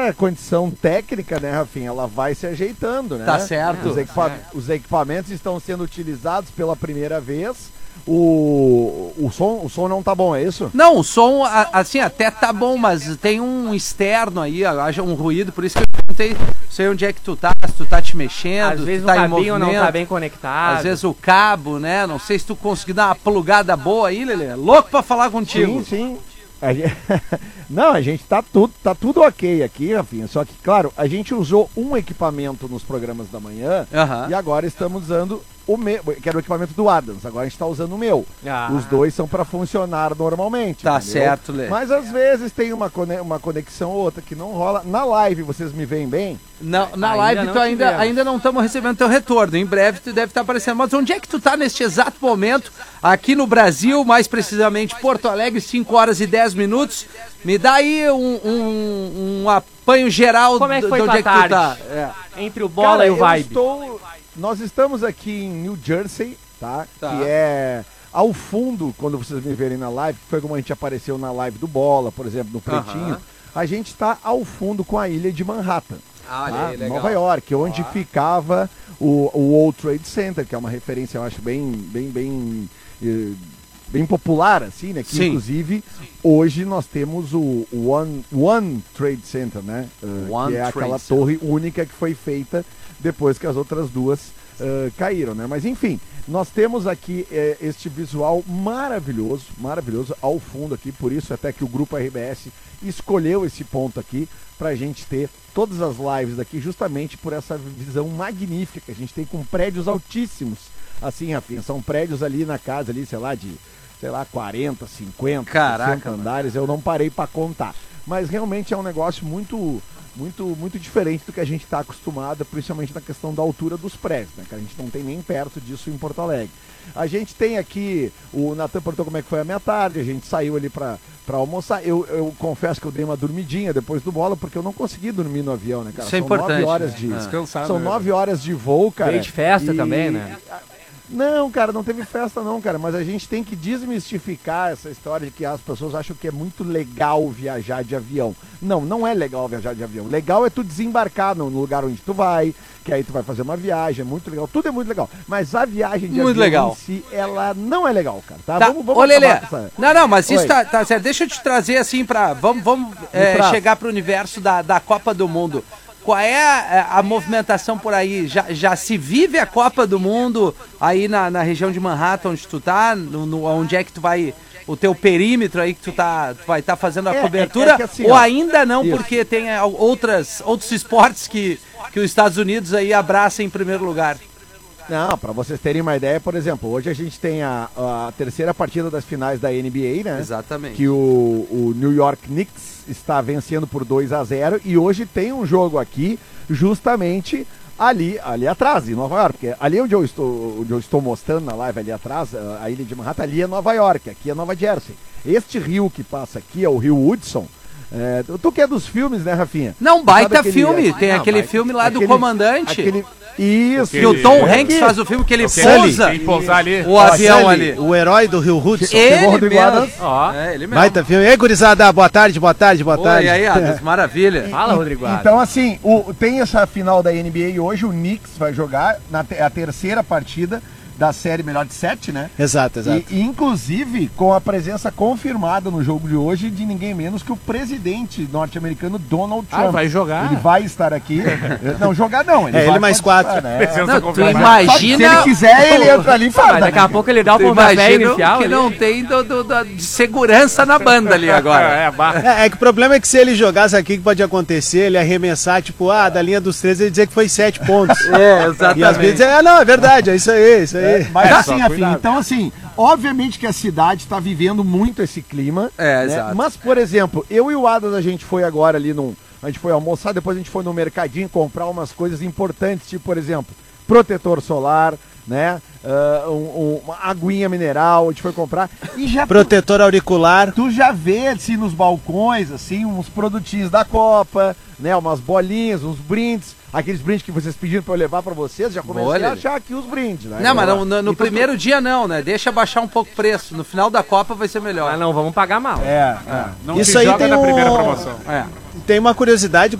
a condição técnica, né, Rafinha, ela vai se ajeitando, né? Tá certo. Os equipamentos estão sendo utilizados pela primeira vez. O som não tá bom, é isso? Não, o som, assim, até tá bom, mas tem um externo aí, acho um ruído, por isso que eu perguntei, não sei onde é que tu tá, se tu tá te mexendo, Às vezes tu tá o em cabinho movimento, não tá bem conectado. às vezes o cabo, né, não sei se tu conseguir dar uma plugada boa aí, Lelê, louco pra falar contigo. Sim. Não, a gente tá tudo ok aqui, Rafinha, só que, claro, a gente usou um equipamento nos programas da manhã e agora estamos usando o meu, que era o equipamento do Adams, agora a gente tá usando o meu. Os dois são para funcionar normalmente. Tá entendeu? certo, Lê. Mas às vezes tem uma conexão ou outra que não rola. Na live vocês me veem bem? Não, na live tu ainda não estamos recebendo teu retorno, em breve tu deve estar aparecendo. Mas onde é que tu tá neste exato momento, aqui no Brasil, mais precisamente Porto Alegre, 5 horas e 10 minutos? Me dá aí um apanho geral. Como é que foi de onde é que tarde? tu tá. Entre o bola e o vibe. Nós estamos aqui em New Jersey, tá? Que é ao fundo, quando vocês me verem na live, que foi como a gente apareceu na live do Bola, por exemplo, no Pretinho, a gente está ao fundo com a ilha de Manhattan. Tá? Nova York, onde ficava o World Trade Center, que é uma referência, eu acho, bem popular, assim, né? Que inclusive hoje nós temos o One Trade Center, né? Que é aquela torre única que foi feita depois que as outras duas caíram, né? Mas enfim, nós temos aqui este visual maravilhoso ao fundo aqui, por isso até que o Grupo RBS escolheu esse ponto aqui pra gente ter todas as lives aqui, justamente por essa visão magnífica que a gente tem com prédios altíssimos. Assim, Rafinha, são prédios ali na casa, ali, sei lá, 40, 50, Caraca, 60 andares, eu não parei pra contar. Mas realmente é um negócio muito diferente do que a gente está acostumado, principalmente na questão da altura dos prédios, né? Que a gente não tem nem perto disso em Porto Alegre. A gente tem aqui, o Natan perguntou como é que foi a minha tarde, a gente saiu ali para almoçar. Eu confesso que eu dei uma dormidinha depois do Bola, porque eu não consegui dormir no avião, né, cara? Isso é importante. 9 horas de descansar, são 9 horas de voo, cara. Veio de festa também, né? Não, cara, não teve festa não, cara, mas a gente tem que desmistificar essa história de que as pessoas acham que é muito legal viajar de avião. Não é legal viajar de avião. Legal é tu desembarcar no lugar onde tu vai, que aí tu vai fazer uma viagem, é muito legal, tudo é muito legal. Mas a viagem de avião em si, ela não é legal, cara, tá? Vamos ô, Lelê, não, mas isso Oi. tá certo. Deixa eu te trazer assim pra... Vamos chegar pro universo da Copa do Mundo. Qual é a movimentação por aí? Já se vive a Copa do Mundo aí na região de Manhattan, onde tu tá? Onde é que tu vai... O teu perímetro aí que tu vai estar fazendo a cobertura? Assim, ou ainda não, porque tem outros esportes que os Estados Unidos aí abraçam em primeiro lugar? Não, pra vocês terem uma ideia, por exemplo, hoje a gente tem a terceira partida das finais da NBA, né? Exatamente. Que o New York Knicks está vencendo por 2-0 e hoje tem um jogo aqui justamente ali atrás, em Nova York. Porque ali onde eu estou mostrando na live ali atrás, a ilha de Manhattan, ali é Nova York, aqui é Nova Jersey. Este rio que passa aqui é o rio Hudson. Tu que é dos filmes, né, Rafinha? Não, baita filme. Tem aquele filme lá do Comandante. Isso. Que o Tom Hanks faz o filme que ele pousa ali. o avião ali. O herói do Rio Hudson. Ele mesmo. Ele mesmo. Baita filme. E aí, gurizada, boa tarde. E aí, Adams, maravilha. Fala, Rodrigo. Então, assim, tem essa final da NBA hoje, o Knicks vai jogar a terceira partida da série melhor de 7, né? Exato. E inclusive com a presença confirmada no jogo de hoje de ninguém menos que o presidente norte-americano Donald Trump. Vai jogar? Ele vai estar aqui. Não, jogar não. Ele mais 4. Né? Tu imagina... Se ele quiser, ele entra ali e faz. Mas daqui a pouco ele dá o pontapé inicial. Que não tem de segurança na banda ali agora. É que o problema é que se ele jogasse aqui, que pode acontecer, ele arremessar, tipo, da linha dos 13, ele dizer que foi 7 pontos. Exatamente. E às vezes não, é verdade, é isso aí. Mas assim, Rafinha, então assim, obviamente que a cidade está vivendo muito esse clima. Né? Exato. Mas, por exemplo, eu e o Adas, a gente foi agora ali a gente foi almoçar, depois a gente foi no mercadinho comprar umas coisas importantes, tipo, por exemplo, protetor solar, né? Uma aguinha mineral, a gente foi comprar. E já protetor auricular. Tu já vê, assim, nos balcões, assim, uns produtinhos da Copa, né? Umas bolinhas, uns brindes. Aqueles brindes que vocês pediram pra eu levar pra vocês, já comecei a achar aqui os brindes, né? Não, mas no primeiro dia não, né? Deixa baixar um pouco o preço. No final da Copa vai ser melhor. Mas não, vamos pagar mal. Não Isso se aí joga tem na primeira promoção. Tem uma curiosidade